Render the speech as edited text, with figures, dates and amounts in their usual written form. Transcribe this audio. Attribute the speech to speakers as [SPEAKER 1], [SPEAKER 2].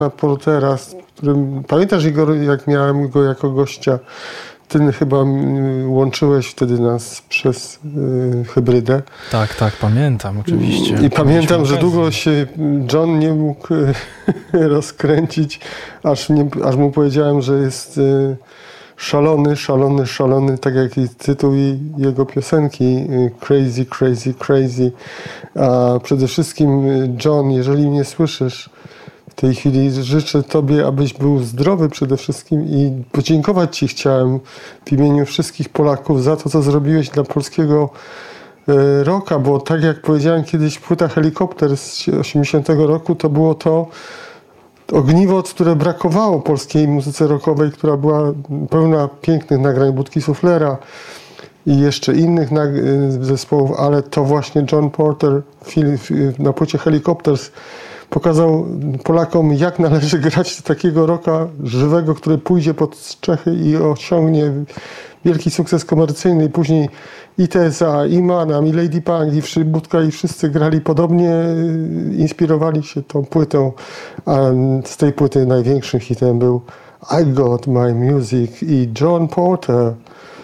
[SPEAKER 1] Portera, z którym, pamiętasz Igor, jak miałem go jako gościa? Ty chyba łączyłeś wtedy nas przez hybrydę.
[SPEAKER 2] Tak, pamiętam oczywiście.
[SPEAKER 1] I pamiętam, że długo się John nie mógł rozkręcić, aż mu powiedziałem, że jest szalony, tak jak i tytuł jego piosenki Crazy, Crazy, Crazy. A przede wszystkim John, jeżeli mnie słyszysz w tej chwili, życzę Tobie, abyś był zdrowy przede wszystkim i podziękować Ci chciałem w imieniu wszystkich Polaków za to, co zrobiłeś dla polskiego rocka, bo tak jak powiedziałem kiedyś, płyta Helikopter z 80 roku to było to ogniwo, które brakowało polskiej muzyce rockowej, która była pełna pięknych nagrań Budki Suflera i jeszcze innych zespołów, ale to właśnie John Porter na płycie Helicopters pokazał Polakom, jak należy grać takiego rocka żywego, który pójdzie pod Czechy i osiągnie wielki sukces komercyjny. I później i Teza, i Manam, i Lady Punk, i Budka, i wszyscy grali podobnie, inspirowali się tą płytą. A z tej płyty największym hitem był I Got My Music i John Porter.